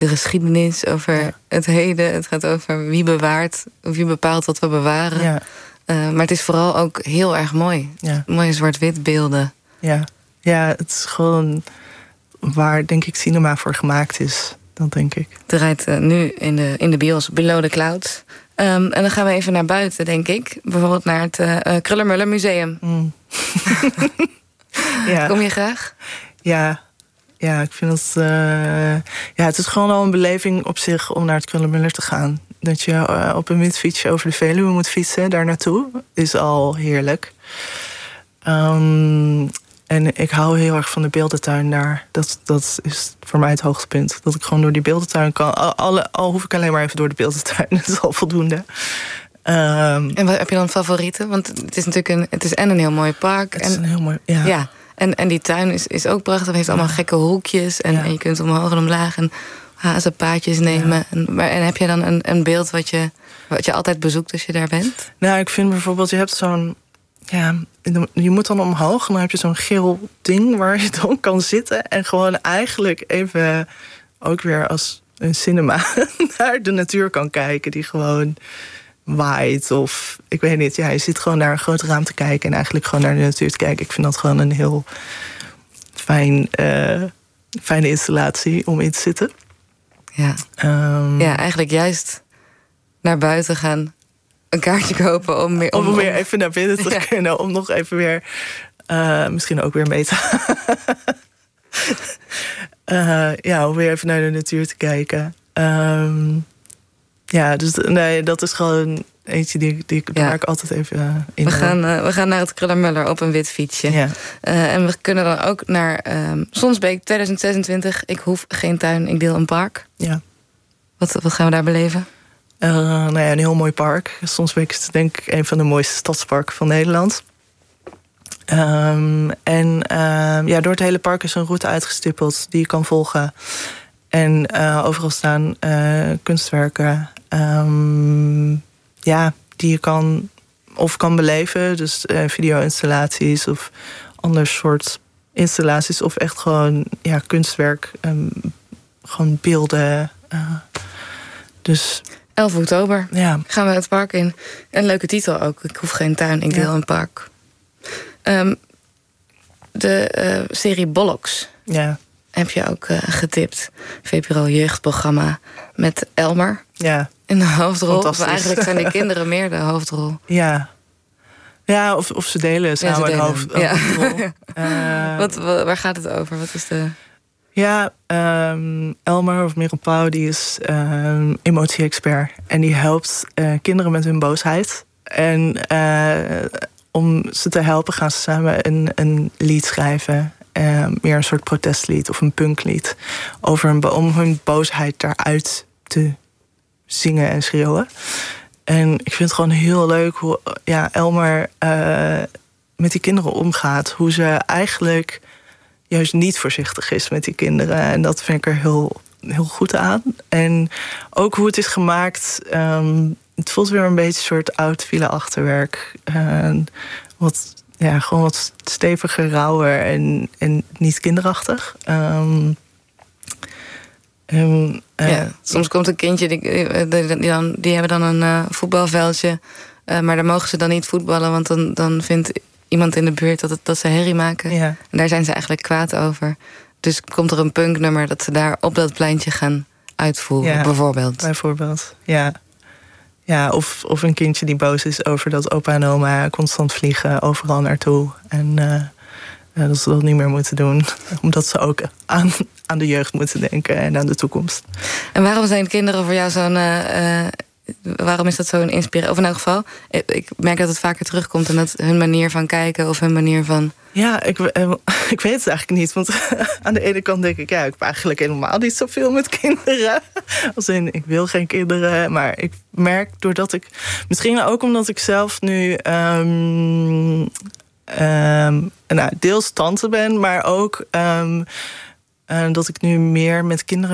de geschiedenis, over het heden. Het gaat over wie bewaart, of wie bepaalt wat we bewaren. Ja. Maar het is vooral ook heel erg mooi. Ja. Mooie zwart-wit beelden. Ja. Ja, het is gewoon waar, denk ik, cinema voor gemaakt is. Dat denk ik. Het draait nu in de bios Below the Clouds. En dan gaan we even naar buiten, denk ik. Bijvoorbeeld naar het Kröller-Müller Museum. Ja. Kom je graag? Ja, ik vind het... het is gewoon al een beleving op zich om naar het Kröller-Müller te gaan. Dat je op een windfietsje over de Veluwe moet fietsen, daar naartoe, is al heerlijk. En ik hou heel erg van de beeldentuin daar. Dat is voor mij het hoogtepunt. Dat ik gewoon door die beeldentuin kan. Al hoef ik alleen maar even door de beeldentuin. Dat is al voldoende. En wat heb je dan favorieten? Want het is natuurlijk een heel mooi park. Het is een heel mooi... Ja. En die tuin is ook prachtig. Het heeft allemaal gekke hoekjes. En je kunt omhoog en omlaag en hazenpaadjes nemen. Ja. En heb je dan een beeld wat je altijd bezoekt als je daar bent? Nou, ik vind bijvoorbeeld, je hebt zo'n... Ja, je moet dan omhoog en dan heb je zo'n geel ding waar je dan kan zitten. En gewoon eigenlijk even, ook weer als een cinema, naar de natuur kan kijken. Die gewoon waait of, ik weet niet. Ja, je zit gewoon naar een groot raam te kijken en eigenlijk gewoon naar de natuur te kijken. Ik vind dat gewoon een heel fijne installatie om in te zitten. Ja, eigenlijk juist naar buiten gaan. Een kaartje kopen om weer even naar binnen te kunnen. Om nog even weer... misschien ook weer mee te om weer even naar de natuur te kijken. Dus nee, dat is gewoon eentje waar ik altijd even in... We gaan naar het Kröller-Müller op een wit fietsje. Ja. En we kunnen dan ook naar Sonsbeek 2026. Ik hoef geen tuin, ik deel een park. Ja. Wat gaan we daar beleven? Een heel mooi park. Sonsbeek is denk ik een van de mooiste stadsparken van Nederland. Door het hele park is een route uitgestippeld die je kan volgen. En overal staan kunstwerken die je kan beleven. Dus video-installaties of ander soort installaties. Of echt gewoon kunstwerk, gewoon beelden. Dus... 11 oktober gaan we het park in. Een leuke titel ook. Ik hoef geen tuin, ik deel een park. De serie Bollocks heb je ook getipt. VPRO jeugdprogramma met Elmer in de hoofdrol. Of eigenlijk zijn die kinderen meer de hoofdrol. Ja, of ze delen samen een hoofdrol. Waar gaat het over? Wat is de... Ja, Elmer of Merel Pauw, die is emotie-expert. En die helpt kinderen met hun boosheid. En om ze te helpen gaan ze samen een lied schrijven. Meer een soort protestlied of een punklied. Om hun boosheid daaruit te zingen en schreeuwen. En ik vind het gewoon heel leuk hoe Elmer met die kinderen omgaat. Hoe ze eigenlijk... juist niet voorzichtig is met die kinderen. En dat vind ik er heel, heel goed aan. En ook hoe het is gemaakt. Het voelt weer een beetje een soort oud file-achterwerk. Gewoon wat steviger, rauwer en niet kinderachtig. Soms komt een kindje, die hebben dan een voetbalveldje. Maar daar mogen ze dan niet voetballen, want dan vindt iemand in de buurt dat ze herrie maken. Ja. En daar zijn ze eigenlijk kwaad over. Dus komt er een punknummer dat ze daar op dat pleintje gaan uitvoeren, bijvoorbeeld. Ja, of een kindje die boos is over dat opa en oma constant vliegen overal naartoe. En dat ze dat niet meer moeten doen. Omdat ze ook aan de jeugd moeten denken en aan de toekomst. En waarom zijn kinderen voor jou zo'n... waarom is dat zo'n inspiratie? Of in elk geval, ik merk dat het vaker terugkomt... en dat hun manier van kijken of hun manier van... Ja, ik weet het eigenlijk niet. Want aan de ene kant denk ik... ik heb eigenlijk helemaal niet zoveel met kinderen. Als in, ik wil geen kinderen. Maar ik merk doordat ik... Misschien ook omdat ik zelf nu... deels tante ben, maar ook... dat ik nu meer met kinderen